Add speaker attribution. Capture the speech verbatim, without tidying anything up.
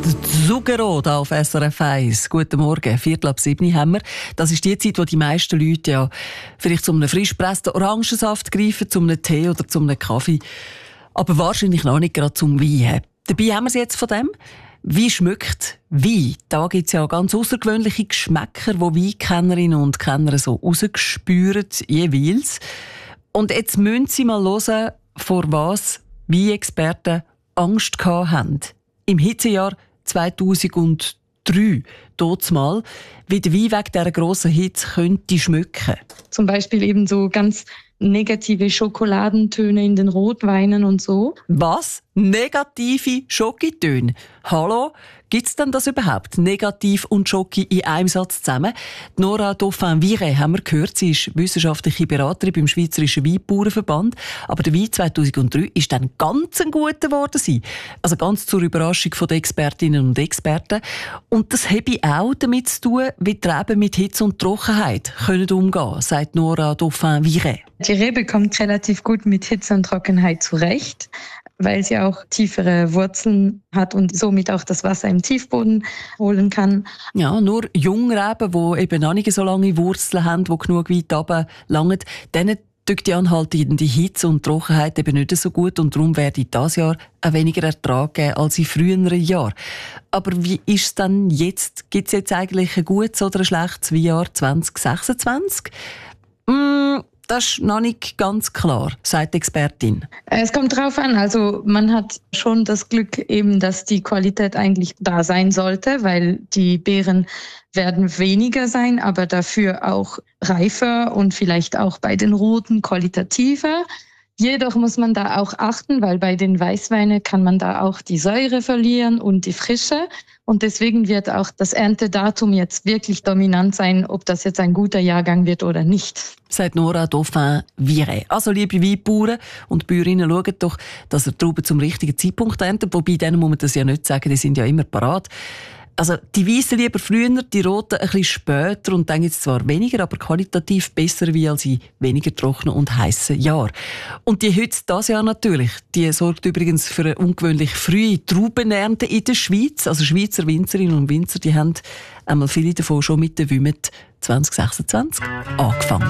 Speaker 1: Zucchero auf S R F eins. Guten Morgen, Viertel ab sieben haben wir. Das ist die Zeit, wo die meisten Leute ja vielleicht zu einem frisch gepressten Orangensaft greifen, zu einem Tee oder zu einem Kaffee. Aber wahrscheinlich noch nicht gerade zum Wein. Dabei haben wir es jetzt von dem. Wie schmeckt Wein? Da gibt es ja ganz außergewöhnliche Geschmäcker, die Weinkennerinnen und Kenner so rausgespüren, jeweils. Und jetzt müssen Sie mal hören, vor was Weinexperten Angst gehabt haben. Im Hitzejahr zweitausenddrei, mal, wie der Wein wegen dieser grossen Hitze könnte schmecken.
Speaker 2: Zum Beispiel eben so ganz negative Schokoladentöne in den Rotweinen und so.
Speaker 1: Was? Negative Schokitöne? Hallo? Gibt es denn das überhaupt? Negativ und Schoki in einem Satz zusammen? Nora Dauphin-Viret haben wir gehört. Sie ist wissenschaftliche Beraterin beim Schweizerischen Weinbauernverband. Aber der Wein zweitausenddrei ist dann ganz ein guter geworden. Also ganz zur Überraschung der Expertinnen und Experten. Und das habe auch damit zu tun, wie die Reben mit Hitze und Trockenheit können umgehen, sagt Nora Dauphin-Viret.
Speaker 2: Die Rebe kommt relativ gut mit Hitze und Trockenheit zurecht, weil sie auch tiefere Wurzeln hat und somit auch das Wasser im Tiefboden holen kann.
Speaker 1: Ja, nur Jungreben, die eben noch nicht so lange Wurzeln haben, die genug weit runter langen, denen tut die anhaltende Hitze und Trockenheit eben nicht so gut und darum werde dieses Jahr auch weniger Ertrag geben als in früheren Jahren. Aber wie ist es denn jetzt? Gibt es jetzt eigentlich ein gutes oder ein schlechtes Weinjahr zwanzig sechsundzwanzig? Mm, Das ist noch nicht ganz klar, sagt die Expertin.
Speaker 2: Es kommt drauf an. Also man hat schon das Glück eben, dass die Qualität eigentlich da sein sollte, weil die Beeren werden weniger sein, aber dafür auch reifer und vielleicht auch bei den Roten qualitativer. Jedoch muss man da auch achten, weil bei den Weißweinen kann man da auch die Säure verlieren und die Frische. Und deswegen wird auch das Erntedatum jetzt wirklich dominant sein, ob das jetzt ein guter Jahrgang wird oder nicht.
Speaker 1: Sagt Nora Dauphin-Viret. Also liebe Weinbauern und Bäuerinnen, schaut doch, dass ihr die Trauben zum richtigen Zeitpunkt erntet. Wobei, denen muss man das ja nicht sagen, die sind ja immer parat. Also die Weißen lieber früher, die Roten ein bisschen später und dann jetzt zwar weniger, aber qualitativ besser wie als in weniger trockenen und heissen Jahren. Und die heute dieses Jahr natürlich, die sorgt übrigens für eine ungewöhnlich frühe Traubenernte in der Schweiz. Also Schweizer Winzerinnen und Winzer, die haben einmal viele davon schon mit der Wümet zwanzig sechsundzwanzig angefangen.